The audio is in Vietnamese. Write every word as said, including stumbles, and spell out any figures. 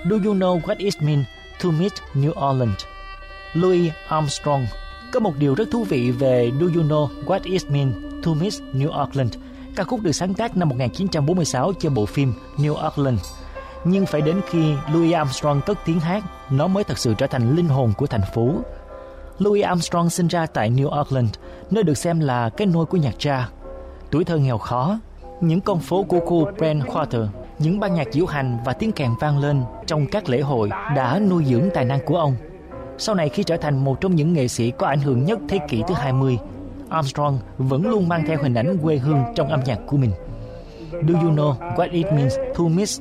Do you know what it means to miss New Orleans? Louis Armstrong. Có một điều rất thú vị về Do you know what it means to miss New Orleans. Ca khúc được sáng tác năm một nghìn chín trăm bốn mươi sáu cho bộ phim New Orleans. Nhưng phải đến khi Louis Armstrong cất tiếng hát, nó mới thật sự trở thành linh hồn của thành phố. Louis Armstrong sinh ra tại New Orleans, nơi được xem là cái nôi của nhạc jazz. Tuổi thơ nghèo khó, những con phố của khu Brentwater, những ban nhạc diễu hành và tiếng kèn vang lên trong các lễ hội đã nuôi dưỡng tài năng của ông. Sau này khi trở thành một trong những nghệ sĩ có ảnh hưởng nhất thế kỷ thứ hai mươi, Armstrong vẫn luôn mang theo hình ảnh quê hương trong âm nhạc của mình. Do you know what it means to miss